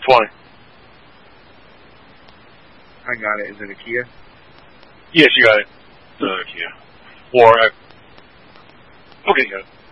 20. I got it. Is it a Kia? Yes, you got it. The Kia. Or, okay, you got it.